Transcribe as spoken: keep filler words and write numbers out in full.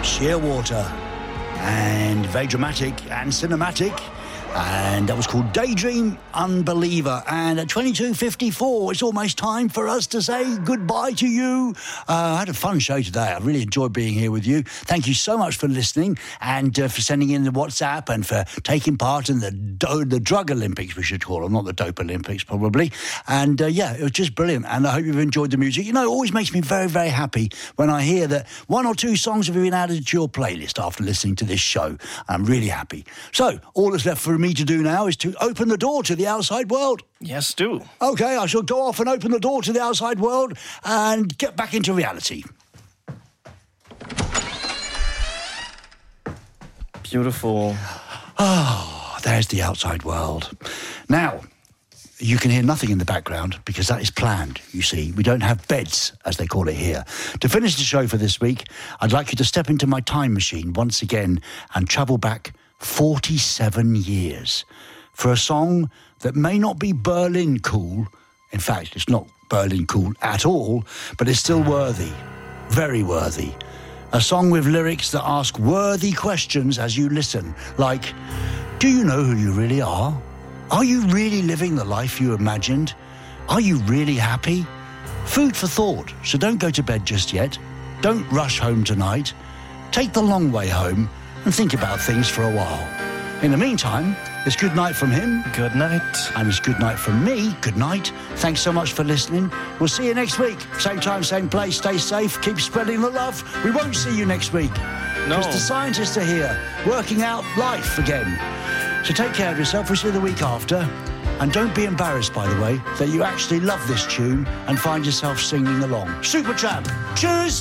Shearwater, and very dramatic and cinematic. And that was called Daydream Unbeliever. And at twenty-two fifty-four, it's almost time for us to say goodbye to you. Uh, I had a fun show today. I really enjoyed being here with you. Thank you so much for listening and uh, for sending in the WhatsApp and for taking part in the do- the Drug Olympics, we should call them, not the Dope Olympics, probably. And uh, yeah, it was just brilliant. And I hope you've enjoyed the music. You know, it always makes me very, very happy when I hear that one or two songs have been added to your playlist after listening to this show. I'm really happy. So, all that's left for me to do now is to open the door to the outside world. Yes, do. Okay, I shall go off and open the door to the outside world and get back into reality. Beautiful. Oh, there's the outside world. Now, you can hear nothing in the background because that is planned, you see. We don't have beds, as they call it here. To finish the show for this week, I'd like you to step into my time machine once again and travel back forty-seven years for a song that may not be Berlin cool. In fact, it's not Berlin cool at all, but it's still worthy, very worthy. A song with lyrics that ask worthy questions as you listen, like, do you know who you really are? Are you really living the life you imagined? Are you really happy? Food for thought, so don't go to bed just yet. Don't rush home tonight. Take the long way home and think about things for a while. In the meantime, it's good night from him. Good night. And it's good night from me. Good night. Thanks so much for listening. We'll see you next week. Same time, same place. Stay safe. Keep spreading the love. We won't see you next week. No. Because the scientists are here, working out life again. So take care of yourself. We'll see you the week after. And don't be embarrassed, by the way, that you actually love this tune and find yourself singing along. Supertramp. Cheers.